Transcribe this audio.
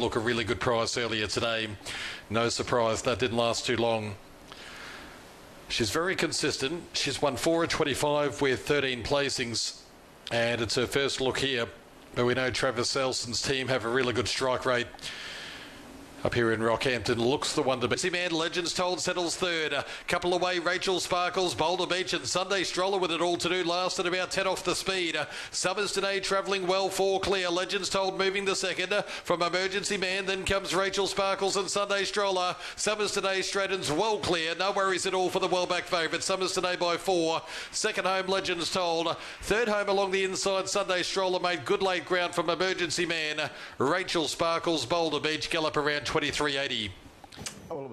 look a really good price earlier today. No surprise that didn't last too long. She's very consistent. She's won 4 of 25 with 13 placings, and it's her first look here. But we know Travis Elson's team have a really good strike rate. Up here in Rockhampton, looks the one to beat. Man, Legends Told settles third. A couple away, Rachel Sparkles, Boulder Beach and Sunday Stroller with it all to do. Last at about 10 off the speed. Summers Today travelling well, 4 clear. Legends Told moving the second. From Emergency Man, then comes Rachel Sparkles and Sunday Stroller. Summers Today straightens well clear. No worries at all for the well-back favourite. Summers Today by 4. Second home, Legends Told. Third home along the inside, Sunday Stroller made good late ground from Emergency Man. Rachel Sparkles, Boulder Beach, gallop around 23.80.